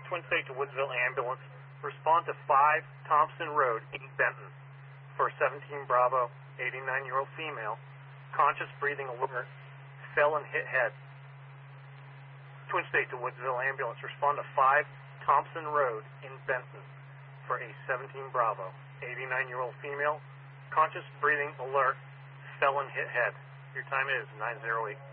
Twin State to Woodsville ambulance. Respond to 5 Thompson Road in Benton for 17 Bravo, 89-year-old female, conscious, breathing alert, fell and hit head. Twin State to Woodsville ambulance. Respond to 5 Thompson Road in Benton for a 17 Bravo, 89-year-old female, conscious, breathing alert, fell and hit head. Your time is 9:08.